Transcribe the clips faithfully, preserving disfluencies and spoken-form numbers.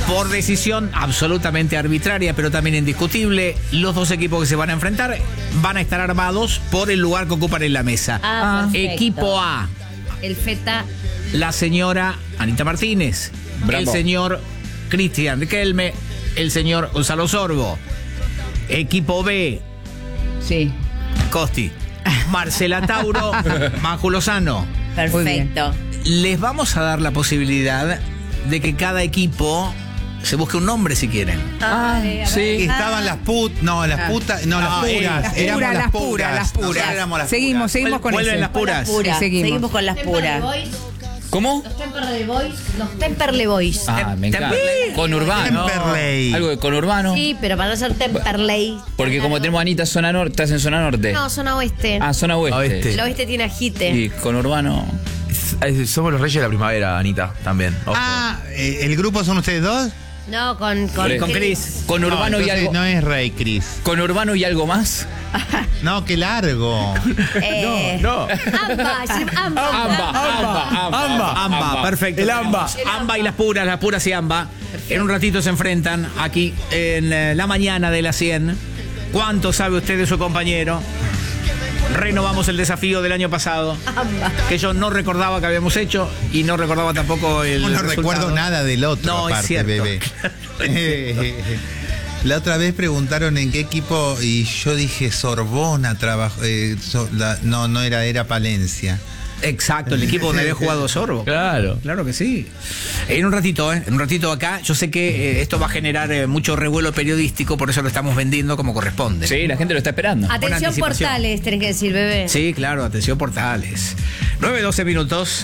Por decisión absolutamente arbitraria, pero también indiscutible, los dos equipos que se van a enfrentar van a estar armados por el lugar que ocupan en la mesa. Ah, perfecto. Equipo A, El feta. la señora Anita Martínez. Bravo. El señor Cristian Riquelme. El señor Gonzalo Sorbo. Equipo B, Sí. Costi. Marcela Tauro, Maju Lozano. Perfecto. Les vamos a dar la posibilidad de que cada equipo se busque un nombre si quieren. Ah, Sí, estaban las put, no, las Ah. putas, no, las No, puras. eh, Las éramos puras, las puras, las puras. Nosotros éramos las Seguimos, puras. seguimos con Vuelven ese. las puras. Pura. Sí, seguimos. Seguimos con las puras. ¿Cómo? Los Temperley Boys. Los Temperley Boys. Ah, me encanta. Conurbano. Temperley. Algo de conurbano. Sí, pero para no ser Temperley. Porque como tenemos a Anita zona norte, estás en zona norte. No, zona oeste. Ah, zona oeste. Oeste. El oeste tiene ajite. Y conurbano. Eh, Somos los reyes de la primavera, Anita, también. Ojo. Ah, eh, ¿el grupo son ustedes dos? No, con, con, Con Chris. Conurbano no, y entonces algo. no es Rey Chris. Conurbano y algo más. No, qué largo. Eh, No. Amba, es amba. Amba, amba, amba. Amba. Amba, perfecto. El amba. Amba y las puras, las puras y Amba. En un ratito se enfrentan aquí en eh, la mañana de la cien. ¿Cuánto sabe usted de su compañero? Renovamos el desafío del año pasado, que yo no recordaba que habíamos hecho y no recordaba tampoco el No, no resultado. recuerdo nada del otro, No, es aparte, cierto. bebé. Eh, La otra vez preguntaron en qué equipo y yo dije Sorbona trabajó. eh, so- la- no, no era, era Palencia. Exacto, el equipo donde había jugado Sorbo. Claro. Claro que sí. En un ratito, ¿eh? En un ratito acá. Yo sé que eh, esto va a generar eh, mucho revuelo periodístico, por eso lo estamos vendiendo como corresponde. Sí, la gente lo está esperando. Atención, anticipación. portales, tenés que decir, bebé. Sí, claro, atención portales. nueve doce minutos.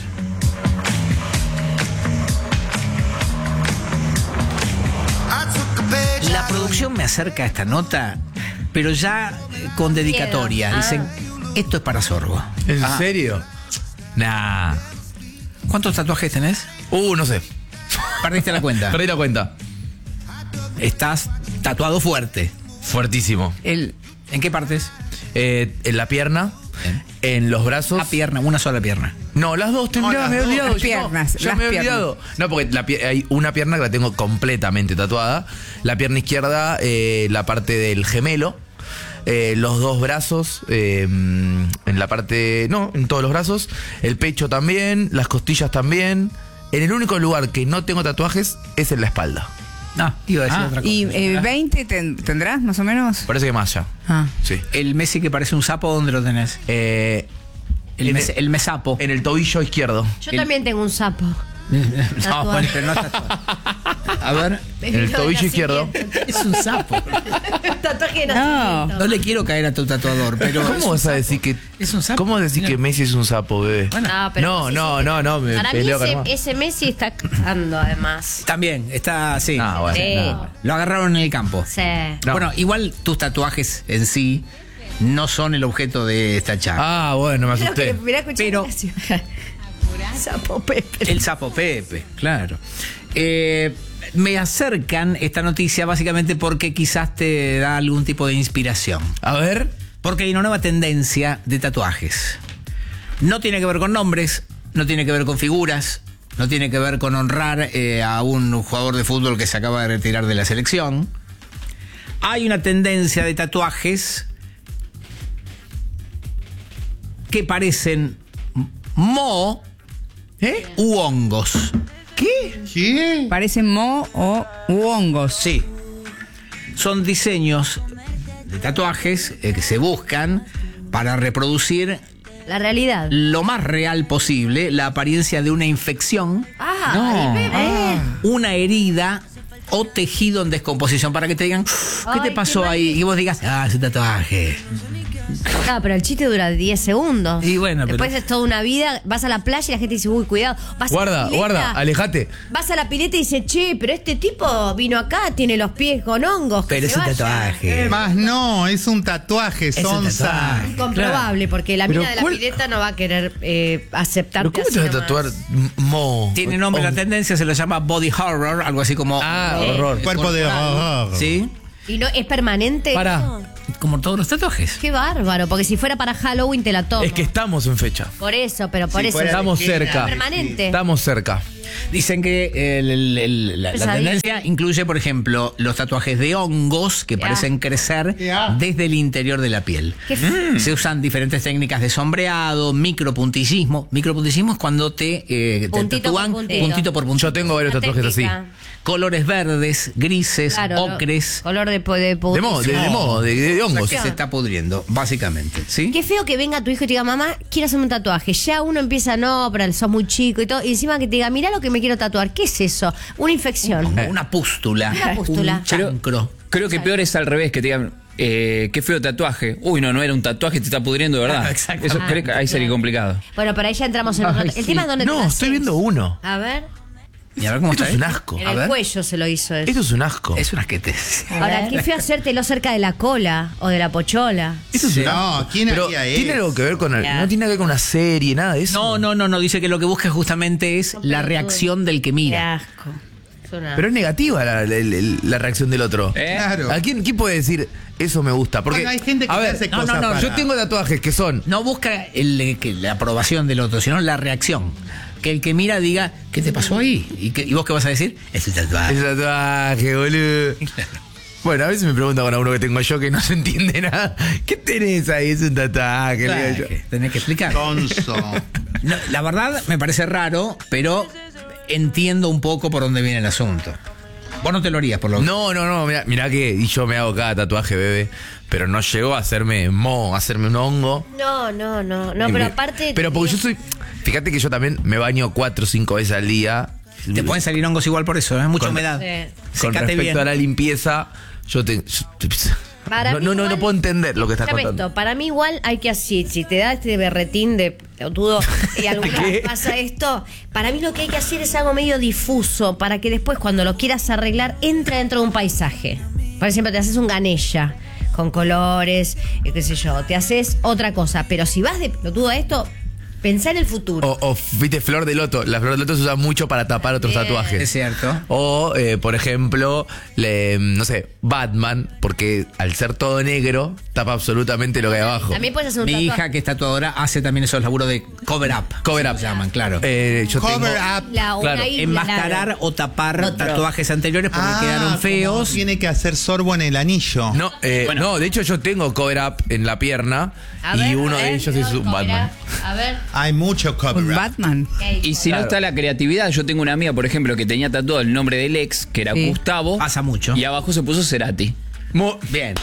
La producción me acerca a esta nota, pero ya eh, con dedicatoria. Ah. Dicen, esto es para Sorbo. ¿En Ah. serio? Nah. ¿Cuántos tatuajes tenés? Uh, no sé. Perdiste la cuenta. Perdí la cuenta. Estás tatuado fuerte. Fuertísimo. El, ¿En qué partes? Eh, en la pierna, Bien. en los brazos. La pierna, una sola pierna. No, las dos, te No, mirá, las me he dos. olvidado. Las yo piernas, no, ya las me he piernas. olvidado. No, porque la pie- hay una pierna que la tengo completamente tatuada. La pierna izquierda, eh, la parte del gemelo. Eh, los dos brazos, eh, en la parte. No, en todos los brazos. El pecho también, las costillas también. En el único lugar que no tengo tatuajes es en la espalda. No, iba a decir Ah. otra cosa. ¿Y eh, veinte ten- tendrás más o menos? Parece que más ya. Ah. Sí. El Messi que parece un sapo, ¿dónde lo tenés? Eh, El, en mes, el mesapo. En el tobillo izquierdo. Yo El- también tengo un sapo. No, bueno, pero no está. A ver, En el tobillo izquierdo. es un sapo. Tatuaje de No. nacimiento. No le quiero caer a tu tatuador, pero. es ¿Cómo un vas a sapo. decir que Es un sapo. ¿Cómo decir Mira. que Messi es un sapo, bebé? No, pero no, vos no, decís- no, no, me Para mí peleo ese, con ese Messi está cagando, además. También, está así. Ah, bueno. Sí. no. Lo agarraron en el campo. Sí. No. Bueno, igual tus tatuajes en sí no son el objeto de esta charla. Ah, bueno, me asusté. Mirá, escuchá Pero- la canción. Sapo Pepe. El sapo Pepe, claro. Eh, me acercan esta noticia básicamente porque quizás te da algún tipo de inspiración. A ver. Porque hay una nueva tendencia de tatuajes. No tiene que ver con nombres, no tiene que ver con figuras, no tiene que ver con honrar eh, a un jugador de fútbol que se acaba de retirar de la selección. Hay una tendencia de tatuajes que parecen mo ¿Eh? u hongos. ¿Qué? ¿Qué? Parecen mo o u hongos. Sí. Son diseños de tatuajes eh, que se buscan para reproducir La realidad. lo más real posible la apariencia de una infección, Ah, No. el bebé. una herida o tejido en descomposición, para que te digan, ¿qué Ay, te qué pasó ahí? Y vos digas, ah, es un tatuaje. Ah, pero el chiste dura diez segundos. Y bueno, pero- Después es toda una vida. Vas a la playa y la gente dice, uy, cuidado. Vas a Guarda, la pileta, guarda, alejate. Vas a la pileta y dice, che, pero este tipo vino acá, tiene los pies con hongos. que Pero se es un vaya". tatuaje. Más no, es un tatuaje, Es un sonza. tatuaje. Incomprobable, porque la Pero mina de la ¿cuál- pileta no va a querer eh, aceptarte ¿Pero cómo así te vas a nomás. tatuar m- mo? Tiene nombre O- la tendencia, se lo llama body horror, algo así como... Ah, Eh. horror. Cuerpo de horror. ¿Sí? ¿Y no es permanente? Pará. No. Como todos los tatuajes. Qué bárbaro, porque si fuera para Halloween te la tomo. Es que estamos en fecha. Por eso, pero por Si eso. fuera- Estamos esquina, cerca. Permanente. Estamos cerca. Dicen que el- el- el- la, la Sabía. tendencia incluye, por ejemplo, los tatuajes de hongos que Ya. parecen crecer Ya. desde el interior de la piel. Qué f- Se usan diferentes técnicas de sombreado, micropuntillismo. Micropuntillismo es cuando te, eh, te Puntito por tatúan puntito. puntito por puntito. Yo tengo varios Una tatuajes así. técnica. Colores verdes, grises, Claro, ocres. color de, po- de, po- De moho, de, de moho, de, de O sea, hongos. que se está pudriendo, básicamente. ¿Sí? Qué feo que venga tu hijo y te diga, mamá, quiero hacerme un tatuaje. Ya uno empieza, no, pero sos muy chico y todo. Y encima que te diga, mirá lo que me quiero tatuar. ¿Qué es eso? Una infección. Como una pústula. Una pústula. Un chancro. Creo que peor es al revés, que te digan, eh, qué feo tatuaje. Uy, no, no era un tatuaje, te está pudriendo de verdad. Ah, exacto. Eso Ah, creo que ahí sería claro. complicado. Bueno, pero ahí ya entramos en otro. El tema es dónde te No, lo estoy haces. viendo uno. A ver. Y a ver cómo Esto está. es un ¿eh? asco. En A el ver. cuello se lo hizo eso. Esto es un asco. Es una que te. Ahora, qué feo hacértelo cerca de la cola o de la pochola. Esto es un No, asco. ¿quién Pero haría tiene eso? algo que ver con el- Ya. no tiene que ver con una serie, nada de eso. No, no, no, no. Dice que lo que busca justamente es la reacción del que Qué mira. asco. Es una- Pero es negativa la, la- la- la reacción del otro. ¿Eh? Claro. ¿A quién, quién puede decir eso me gusta? Porque Bueno, hay gente que a te ver, hace no, cosas no, no, para- yo tengo tatuajes que son No busca el, que la aprobación del otro, sino la reacción. Que el que mira diga, ¿qué te pasó ahí? ¿Y, qué- y vos qué vas a decir? Es un tatuaje. ese tatuaje, boludo. Bueno, a veces me preguntan con uno que tengo yo que no se entiende nada. ¿Qué tenés ahí? Es un tatuaje, le digo yo. Tatuaje. Tenés que explicar. Tonso. No, la verdad me parece raro, pero entiendo un poco por dónde viene el asunto. Vos no te lo harías, por lo que. No, no, no, mirá, mirá que y yo me hago cada tatuaje, bebé. Pero no llegó a hacerme mo, a hacerme un hongo. No, no, no. No, Y pero me- aparte. Pero porque yo soy. Fíjate que yo también me baño cuatro o cinco veces al día. Te pueden salir hongos igual por eso, ¿eh? Mucha Con- humedad. Sí. Con Secate respecto bien. a la limpieza, yo te. yo- Para no, mí no, no, igual- no puedo entender lo que estás Escuchame contando. esto, para mí igual hay que así, si te da este berretín de pelotudo y alguna ¿Qué? vez pasa esto, para mí lo que hay que hacer es algo medio difuso para que después cuando lo quieras arreglar entre dentro de un paisaje. Por ejemplo, te haces un ganella con colores, eh, qué sé yo, te haces otra cosa, pero si vas de pelotudo a esto, pensá en el futuro. O, o viste, flor de loto. La flor de loto se usa mucho para tapar otros Bien. tatuajes. Es cierto. O, eh, por ejemplo, le, no sé, Batman, porque al ser todo negro, tapa absolutamente lo que hay abajo. También puedes hacer un Mi tatuaje. hija, que es tatuadora, hace también esos laburos de cover up. Cover se up. llaman, claro. Eh, yo Cover tengo, up. La- una Claro, isla, Enmascarar claro. o tapar Otro. tatuajes anteriores porque Ah, quedaron como feos. Tiene que hacer sorbo en el anillo. No, eh, Bueno. no, de hecho yo tengo cover up en la pierna A y ver, uno a de ver, ellos es un ¿cómo era? Batman. A ver. Hay mucho cover Un up. Batman. ¿qué Y hizo? si Claro. no está la creatividad, yo tengo una amiga, por ejemplo, que tenía tatuado el nombre del ex, que era Sí. Gustavo. Pasa mucho. Y abajo se puso Cerati. Muy Bien.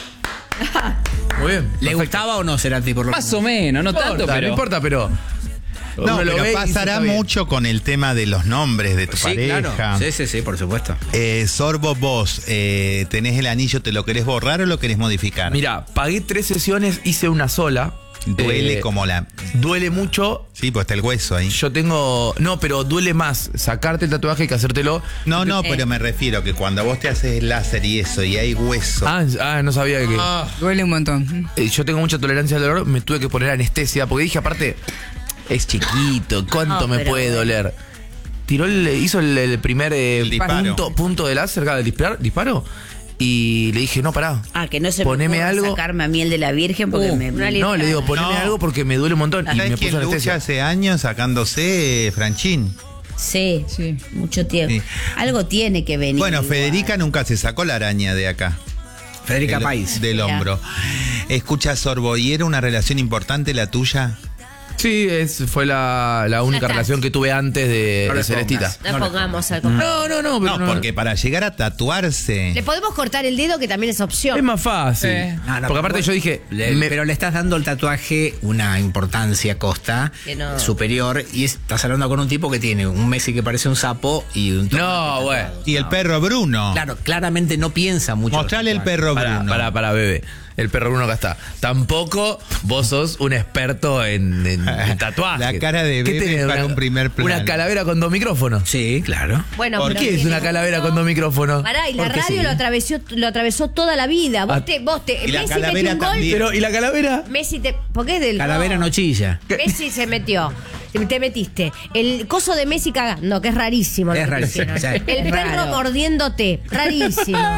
bien. ¿Le perfecto. gustaba o no Cerati por lo Más o menos, no No tanto, importa, pero. no importa, pero. No, uno lo pero ve y dice, pasará está bien. mucho con el tema de los nombres de tu Sí, pareja. claro. Sí, sí, sí, por supuesto. Eh, Sorbo, vos, eh, ¿tenés el anillo, te lo querés borrar o lo querés modificar? Mira, pagué tres sesiones, hice una sola. Duele Eh, como la... Duele mucho. Sí, pues está el hueso ahí. Yo tengo. No, pero duele más sacarte el tatuaje que hacértelo. No, no, Eh. pero me refiero que cuando vos te haces el láser y eso y hay hueso. Ah, ah, no sabía que. Duele un montón. Eh, yo tengo mucha tolerancia al dolor, me tuve que poner anestesia, porque dije, aparte, es chiquito, ¿cuánto No, me pero puede bueno. doler? Tiró el, hizo el, el primer eh, El disparo. punto, punto de láser, cada disparo, disparo, y le dije, no, pará. Ah, que no se Poneme me ocurra algo. sacarme a miel de la Virgen porque Uh, me... una no, le digo, poneme No. algo porque me duele un montón. Y ¿Sabes me quién puso lucha anestesia. hace años sacándose eh, Franchín? Sí, Sí. mucho tiempo. Sí. Algo tiene que venir. Bueno, igual. Federica nunca se sacó la araña de acá. Federica del, País. Del Mira. hombro. Escucha, Sorbo, ¿y era una relación importante la tuya? Sí, es, fue la, la única está. relación que tuve antes de, No de le Celestita. pongas. No, No le pongamos al No, no, no, pero No, porque para llegar a tatuarse... Le podemos cortar el dedo, que también es opción. es más fácil. Eh. No, no, porque aparte vos- yo dije, le- me- pero le estás dando al tatuaje una importancia costa Que no. superior y estás hablando con un tipo que tiene un Messi que parece un sapo y un no, bueno. Y el perro Bruno. Claro, claramente no piensa mucho. Mostrale el perro Para, Bruno. para, para, bebé. El perro Bruno acá está. Tampoco vos sos un experto en, en- en tatuajes. La cara de ¿Qué bebé tenés? para Una- un primer plano. Una calavera con dos micrófonos. Sí, claro. Bueno, ¿Por pero qué es tiene una calavera uno. con dos micrófonos? Pará, y la Porque radio sí. lo atravesó, lo atravesó toda la vida. Vos Ah. te, vos te, Y la Messi calavera metió un gol. también. Pero, ¿y la calavera? Messi te, porque es del Calavera no chilla. Messi se metió. Te, te metiste. El coso de Messi cagando, que es rarísimo. lo Es que rarísimo, hicieron. sí. El perro Raro. mordiéndote, rarísimo.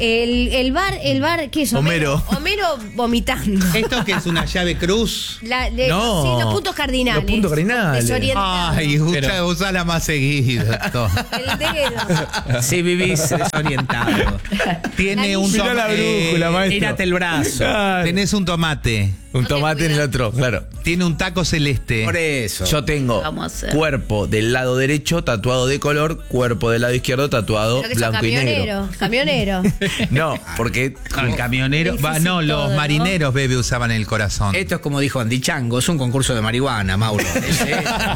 El, el bar, el bar, ¿qué es? Homero. Homero vomitando. ¿Esto que es una llave cruz? La- de- No. sí, los puntos cardinales. Los puntos cardinales. Desorientado. Ay, usa, usala más seguido. El dedo. Si vivís desorientado. Tiene un Mirá la tomate. brújula, maestro. Mírate el brazo. Claro. Tenés un tomate. Un No te tomate en el cuidas. otro, claro. Tiene un taco celeste. Por eso. Yo tengo Vamos a hacer. cuerpo del lado derecho tatuado de color, cuerpo del lado izquierdo tatuado Pero que sos blanco y negro. camionero, camionero. No, porque El camionero. Va, Difícil no, los todo, ¿no? marineros, bebé, usaban el corazón. Esto es como dijo Andy Chango, es un concurso de marihuana, Mauro. Ese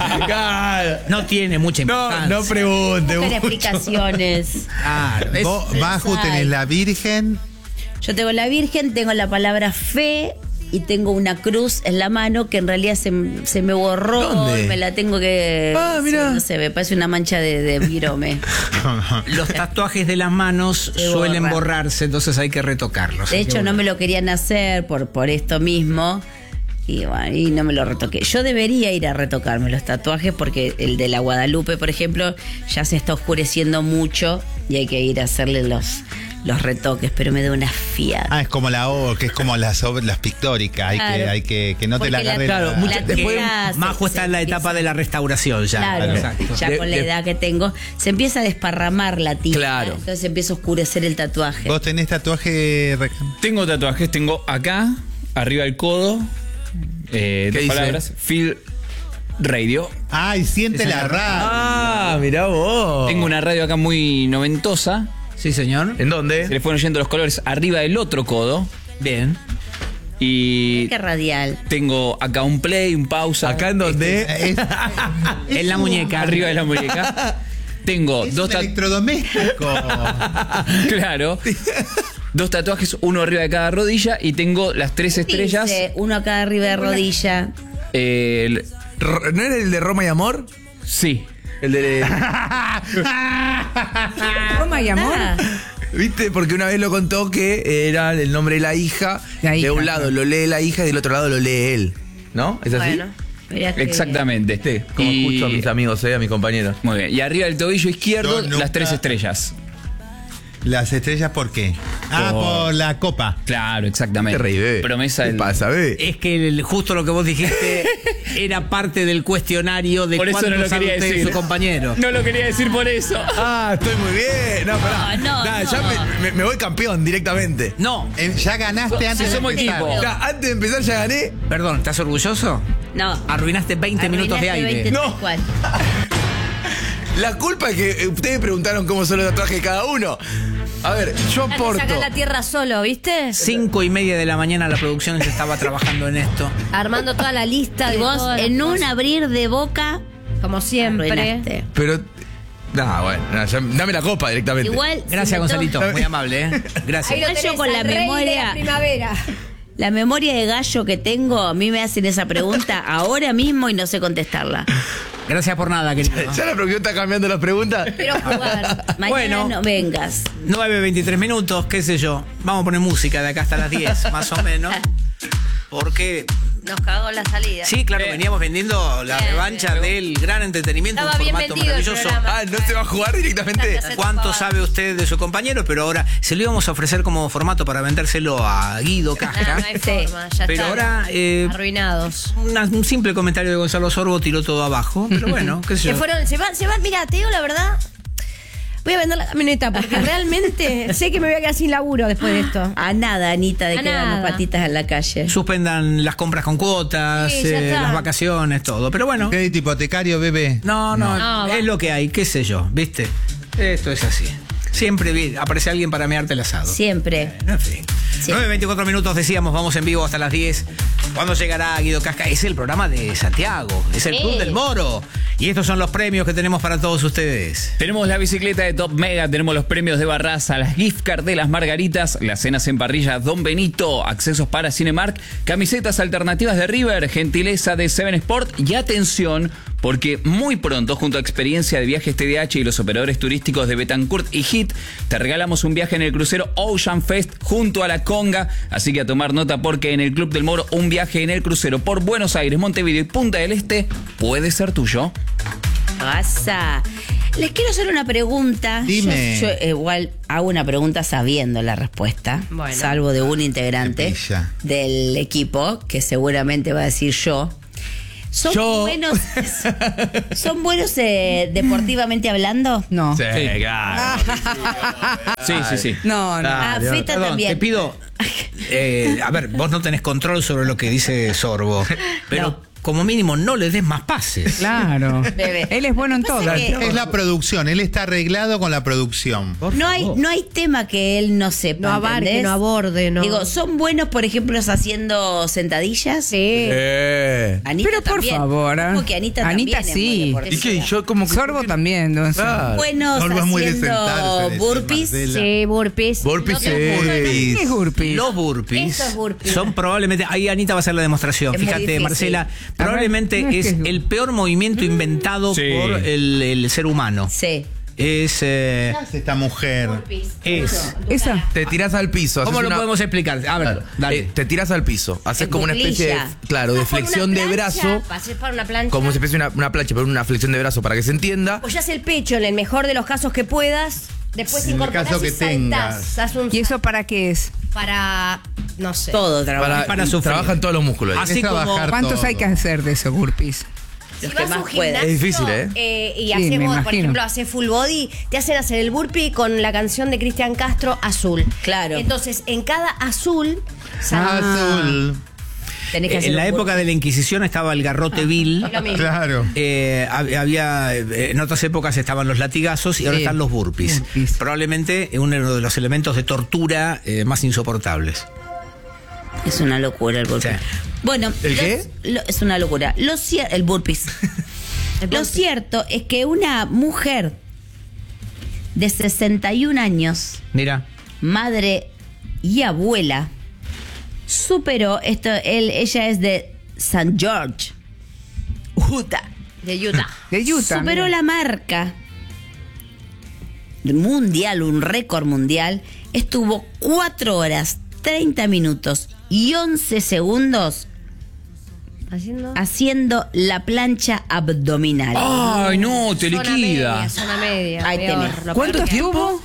no tiene mucha no, importancia. no pregunte. Busquen mucho. explicaciones. Claro, es- Vos, Baju, tenés la Virgen. Yo tengo la Virgen, tengo la palabra fe y tengo una cruz en la mano que en realidad se, se me borró. ¿Dónde? Y me la tengo que. Ah, sí, mirá. no sé, me parece una mancha de, de virome. los tatuajes de las manos Se suelen borran. borrarse, entonces hay que retocarlos. De Hay que hecho, no volver. me lo querían hacer por, por esto mismo. Y bueno, y no me lo retoqué. Yo debería ir a retocarme los tatuajes porque el de la Guadalupe, por ejemplo, ya se está oscureciendo mucho y hay que ir a hacerle los, los retoques, pero me da una fiada. Ah, es como la O, que es como las, ob- las pictóricas. Hay, que, Claro. hay que que no te la Porque la- agarre. claro, la- mucha- La después- tela se- Majo está se en la empieza- etapa de la restauración ya. Claro, Exacto. ya De- con la de- edad que tengo, se empieza a desparramar la tinta. Claro. Entonces empieza a oscurecer el tatuaje. ¿Vos tenés tatuaje, Recan? Tengo tatuajes, tengo acá, arriba del codo, eh, ¿Qué dos dice? palabras, Phil Radio. Ay, siente la radio. Ah, mirá vos. Tengo una radio acá muy noventosa. Sí, señor. ¿En Se dónde? le fueron yendo los colores arriba del otro codo. Bien. Y Qué radial. tengo acá un play, un pausa. ¿Acá en dónde? Es, En la muñeca. Arriba de la muñeca. Tengo es dos un tatuajes. electrodoméstico. Claro. Dos tatuajes, uno arriba de cada rodilla. Y tengo las tres estrellas. Dice, uno acá arriba de rodilla. Eh, el- R- ¿No era el de Roma y Amor? sí. El de. Roma y amor. Ah, ¿Viste? Porque una vez lo contó que era el nombre de la hija. La de hija, un lado claro. lo lee la hija y del otro lado lo lee él. ¿No? ¿Es así? bueno, mirá que- Exactamente. Sí, como Y- escucho a mis amigos, eh, a mis compañeros. Muy bien. Y arriba del tobillo izquierdo, Yo nunca- las tres estrellas. Las estrellas, ¿por qué? Ah, Por- por la copa. Claro, exactamente. Te reí, bebé. Promesa ¿Qué del. pasa, bebé? Es que el- justo lo que vos dijiste era parte del cuestionario de Por eso cuánto no lo sabe quería usted de decir. su compañero. No lo quería decir por eso. Ah, estoy muy bien. No, pará. No, no, Nah, no. ya me, me- me voy campeón directamente. No, Eh, ya ganaste antes si de somos empezar. equipo. Ya, antes de empezar ya gané. perdón, ¿estás orgulloso? No. Arruinaste veinte minutos de Arruinaste aire. veinte, No. tal cual. La culpa es que eh, ustedes preguntaron cómo son los tatuajes de cada uno. A ver, yo Saca aporto. la tierra solo, ¿viste? Cinco y media de la mañana la producción ya estaba trabajando en esto. Armando toda la lista Y de vos, todas las en un cosas. abrir de boca, Como siempre. arruinaste. Pero. Nah, bueno, nah, ya- dame la copa directamente. Igual. Gracias, si me Gonzalito. to- Muy amable, ¿eh? Ahí Gracias. lo Yo tenés, con la al rey de memoria- la primavera. La memoria de gallo que tengo, a mí me hacen esa pregunta ahora mismo y no sé contestarla. Gracias por nada, querido. Ya la producción está cambiando las preguntas. Quiero jugar. Mañana Bueno. no vengas. nueve veintitrés minutos, qué sé yo. Vamos a poner música de acá hasta las diez, más o menos. Porque, Nos cagó la salida. sí, claro, veníamos vendiendo la Bien, revancha del gran entretenimiento, Estaba un bien formato vendido el maravilloso. programa. Ah, ¿no se va a jugar directamente? Gracias. ¿Cuánto sabe usted de su compañero? Pero ahora se lo íbamos a ofrecer como formato para vendérselo a Guido No, Casca. no hay Sí. forma, ya Pero está. ahora, eh, Arruinados. Una- un simple comentario de Gonzalo Sorbo tiró todo abajo. Pero bueno, qué sé Se yo. fueron, se van, se van, mira, te digo la verdad. Voy a vender la camioneta porque realmente sé que me voy a quedar sin laburo después de esto. A nada, Anita, de A que damos nada. patitas en la calle. Suspendan las compras con cuotas, Sí, ya eh, está. las vacaciones, todo. Pero bueno, Crédito hipotecario, bebé. no, no, No, es va. lo que hay, qué sé yo, ¿viste? Esto es así. Siempre vi- aparece alguien para mearte el asado. Siempre. Bueno, en fin. Sí. nueve veinticuatro minutos decíamos, vamos en vivo hasta las diez. ¿Cuándo llegará Guido Casca? Es el programa de Santiago, es el Club Sí. del Moro. Y estos son los premios que tenemos para todos ustedes. Tenemos la bicicleta de Top Mega, tenemos los premios de Barraza, las gift cards de las Margaritas, las cenas en parrilla Don Benito, accesos para Cinemark, camisetas alternativas de River, gentileza de Seven Sport y atención, porque muy pronto, junto a Experiencia de Viajes T D H y los operadores turísticos de Betancourt y Hit, te regalamos un viaje en el crucero Ocean Fest junto a la Conga. Así que a tomar nota porque en el Club del Moro un viaje en el crucero por Buenos Aires, Montevideo y Punta del Este puede ser tuyo. Pasa. Les quiero hacer una pregunta. Dime. Yo, yo igual hago una pregunta sabiendo la respuesta, Bueno. salvo de un integrante Qué pilla. del equipo, que seguramente va a decir yo. ¿Son Yo. buenos, ¿son buenos eh, deportivamente hablando? No. Sí, claro. Sí, sí, sí. No, no. Ah, Dios. Feta Perdón, también. te pido. eh, a ver, vos no tenés control sobre lo que dice Sorbo, pero No. como mínimo no le des más pases. Claro. Bebé. Él es bueno en todo. Pasa que- Es la producción, él está arreglado con la producción. No hay, no hay tema que él no sepa. No abarque, ¿entendés? no aborde, no. Digo, ¿son buenos, por ejemplo, haciendo sentadillas? Sí. Eh. Anita Pero por también. favor, ¿eh? Como que Anita, Anita también sí. es muy ¿Y deportista. qué? Y yo como que. Sorbo también. No sé. Claro. Buenos Sorbo es muy de haciendo sentarse, de burpees. Marcela. Sí, burpees. Burpees, No te- sí. ¿Qué es burpees? Los burpees Esto es burpee. son probablemente. Ahí Anita va a hacer la demostración. Es muy Fíjate, difícil. Marcela, A probablemente ver, no es es que- el peor movimiento inventado Sí. por el, el ser humano. Sí. Es. eh, ¿Qué hace esta mujer? es. Esa. Te tirás al piso. haces ¿Cómo lo una- podemos explicar? A ver, Claro. dale. Eh, te tiras al piso. Haces En como una especie de. cuclilla. Claro, de Vas por flexión una de plancha, brazo. pasás por una plancha. Como si fuese una, una plancha, pero una flexión de brazo para que se entienda. Apoyás el pecho en el mejor de los casos que puedas. Después En el incorporás caso y que saltás. tengas. Haz un ¿Y eso para qué es? para no sé. Todo trabajo. Para, para sufrir. trabajan todos los músculos ahí. Así Es como. trabajar ¿Cuántos todo. hay que hacer de esos burpees? Si Los vas que a un más puedas. gimnasio Es difícil, ¿eh? y Sí, hacemos, me por imagino. ejemplo, haces full body, te hacen hacer el burpee con la canción de Cristian Castro, Azul. Claro. Entonces, en cada azul, Azul. Tenés que hacer En la un época burpee. de la Inquisición estaba el garrote vil. es lo mismo. Claro. Eh, hab- había eh, en otras épocas estaban los latigazos y ahora Sí. están los burpees. Burpees. Probablemente uno de los elementos de tortura eh, más insoportables. Es una locura el burpee. Sí. Bueno, ¿El lo- qué? lo- es una locura. Lo cier- el burpees. Lo cierto es que una mujer de sesenta y un años, Mira, madre y abuela, superó esto. Él, ella es de San George, Utah. De Utah. De Utah. Superó mira. la marca mundial, un récord mundial. Estuvo cuatro horas, treinta minutos y once segundos Haciendo. haciendo la plancha abdominal. Ay, no, te Zona media, liquida. zona media. Ahí peor, tenés. lo ¿Cuánto peor que hay. tiempo?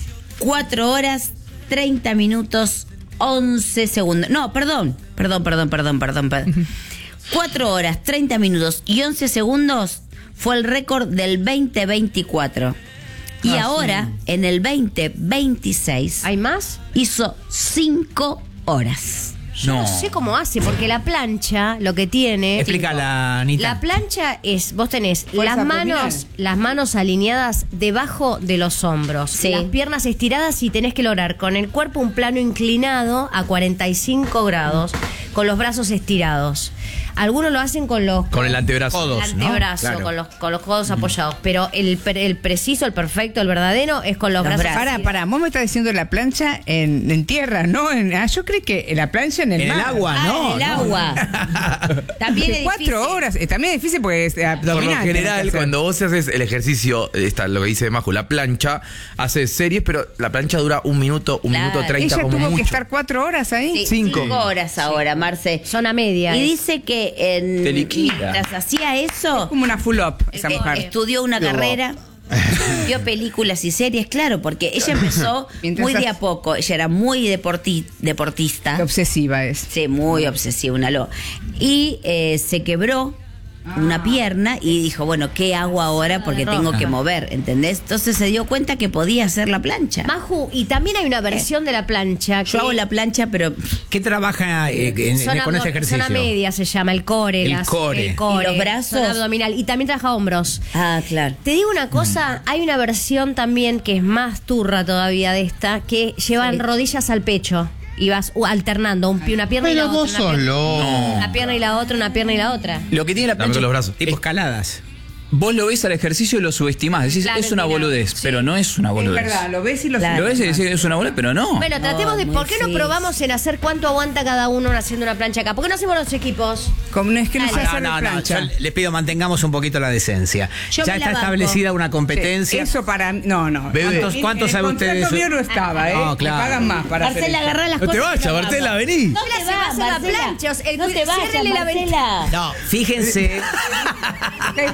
Cuatro horas, treinta minutos, once segundos. No, perdón, perdón, perdón, perdón, perdón. perdón. Cuatro horas, treinta minutos y once segundos fue el récord del veinte veinticuatro. Y Ah, ahora, en el veinte veintiséis, ¿Hay más? hizo cinco horas. Yo no. No. sé cómo hace, porque la plancha lo que tiene. explícala, Anita. La plancha es, vos tenés Fuerza las manos, abdominal. las manos alineadas debajo de los hombros, Sí. las piernas estiradas y tenés que lograr con el cuerpo un plano inclinado a cuarenta y cinco grados, con los brazos estirados. Algunos lo hacen con los Con el antebrazo. Codos, el ¿no? antebrazo, Claro. con los con los codos apoyados, pero el, pre- el preciso, el perfecto, el verdadero es con los, Los brazos. brazos. Para, para, vos me estás diciendo la plancha en, en tierra, ¿no? En, ah, yo creo que la plancha en el En el mar. agua, Ah, ¿no? en el no. agua. También es Cuatro difícil. horas. Eh, también es difícil porque es eh, Por abdominal. lo tenés que general, hacer. cuando vos haces el ejercicio, está lo que dice Maju, la plancha, haces series, pero la plancha dura un minuto, un Claro. minuto treinta Ella como tuvo mucho. que estar cuatro horas ahí. Sí, Cinco. cinco horas ahora, Marce. Zona media. Y es. dice que en, Te liquida. mientras hacía eso, Como una full up esa eh, mujer. estudió una carrera, vio películas y series, claro, porque ella empezó Mientras muy de hace- a poco. Ella era muy deporti- deportista. Qué obsesiva es. Sí, muy obsesiva, una lo. Y eh, se quebró una pierna y dijo, bueno, ¿qué hago ahora? Porque tengo que mover, ¿entendés? Entonces se dio cuenta que podía hacer la plancha. Maju, y también hay una versión de la plancha. Yo que hago la plancha, pero ¿Qué trabaja eh, en- zona con ese abdo- ejercicio? Zona media se llama, el core. El las- core. el core, ¿Y los brazos? zona abdominal. Y también trabaja hombros. ah, claro. Te digo una cosa, hay una versión también que es más turra todavía de esta, que llevan Sí. rodillas al pecho y vas uh, alternando un, pi- una pierna y Pero la vos otra. una pierna- solo. Una pierna y la otra, una pierna y la otra. Lo que tiene la Dame plancha con los brazos. Tipo escaladas. Vos lo ves al ejercicio y lo subestimás. Decís, Claro, es una mira, boludez, sí. pero no es una Es boludez. verdad, lo ves y lo Claro. Lo ves y decís, es una boludez, pero no. Bueno, tratemos de, muy ¿por qué no difícil. probamos en hacer cuánto aguanta cada uno haciendo una plancha acá? ¿Por qué no hacemos los equipos? Como no es que no sé Dale. hacer No, la no, no, plancha. yo les pido mantengamos un poquito la decencia. Yo ya me está la banco. establecida una Sí, competencia. eso para no, no. Bebe. ¿Cuántos, En- cuántos en sabe el usted de contrato eso? mío no estaba, ¿eh? No, Me claro. pagan más para hacer Marcela, eso. agarrá las No te cosas. vayas, y nos Marcela, vamos. vení. No te se va a hacer la Marcela. plancha, el No te cuidado, vayas, ciérrele la Marcela. No, fíjense. Hay ruido afuera.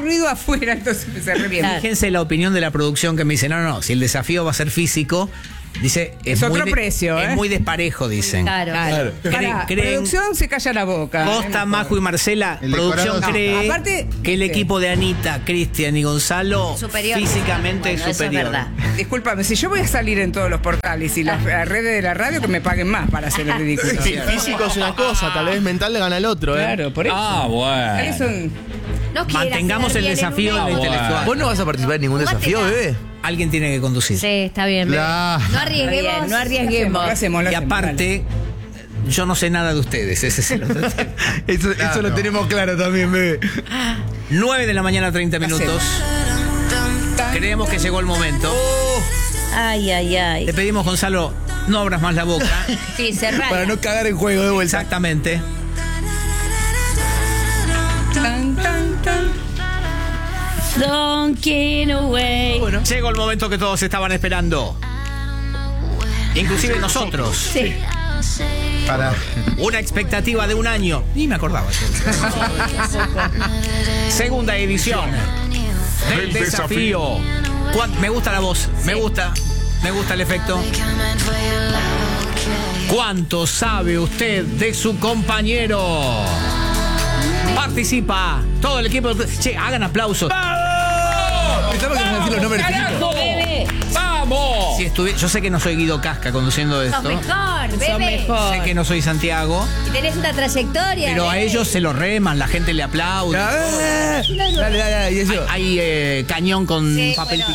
afuera, entonces me cerré bien. Claro. Fíjense la opinión de la producción que me dice, no, no, si el desafío va a ser físico, dice, es, Es muy otro de- precio, ¿eh? es muy desparejo, dicen. Claro. Claro. Creen- Pará, creen- producción se calla la boca. Costa, Es Majo y mejor. Marcela, El producción decorado- cree No, aparte, que el sí. equipo de Anita, Cristian y Gonzalo Superior. físicamente Bueno, es eso es superior. verdad. Discúlpame, si yo voy a salir en todos los portales y las las redes de la radio, que me paguen más para hacer el ridículo. Sí, físico es una cosa, tal vez mental le gana al otro, ¿eh? Claro, por eso. Ah, bueno. Es un- No quieras Mantengamos quedar el bien en desafío un de la medio. intelectual. ¿Vos no vas a participar en ningún Jugátela. desafío, bebé? Alguien tiene que conducir. Sí, está bien. bebé. Claro. No arriesguemos. Bien, no Lo arriesguemos. hacemos, lo Y hacemos, aparte, yo no sé nada de ustedes, ese es el otro tema. Eso, Claro. eso lo tenemos claro también, bebé. nueve de la mañana, treinta minutos. dale. Creemos que llegó el momento. Ay, ay, Te ay. pedimos, Gonzalo, no abras más la boca. Sí, cerrala. Para no cagar en juego de vuelta. Exactamente. Tan, tan, tan. Donking away. Llegó el momento que todos estaban esperando. Inclusive nosotros. Sí. Para. Una expectativa de un año. Ni me acordaba. Segunda edición del desafío. ¿Cuán- Me gusta la voz. Me gusta. Me gusta el efecto. ¿Cuánto sabe usted de su compañero? Participa todo el equipo. Che, hagan aplausos. Pensaba que ibas a decir los nombres de tu equipo. Bebé. ¡Vamos! Si estuvi- yo sé que no soy Guido Casca conduciendo Sos esto. mejor, Son bebé. mejor. Sé que no soy Santiago. Y tenés una trayectoria. Pero a bebé. ellos se lo reman, la gente le aplaude. Ah, Dale, dale, dale. Y eso. Hay eh, cañón con Sí, papel bueno.